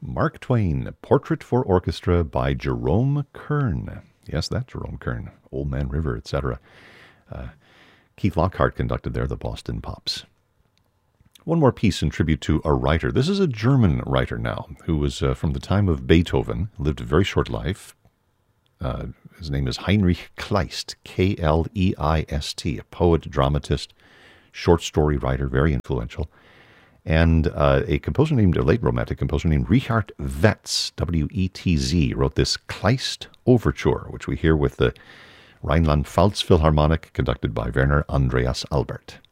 Mark Twain, Portrait for Orchestra by Jerome Kern. Yes, that's Jerome Kern, Old Man River, etc. Keith Lockhart conducted there, the Boston Pops. One more piece in tribute to a writer. This is a German writer now, who was from the time of Beethoven, lived a very short life. His name is Heinrich Kleist, K-L-E-I-S-T, a poet, dramatist, short story writer, very influential. And a late romantic composer named Richard Wetz, W-E-T-Z, wrote this Kleist Overture, which we hear with the Rhineland-Pfalz Philharmonic, conducted by Werner Andreas Albert.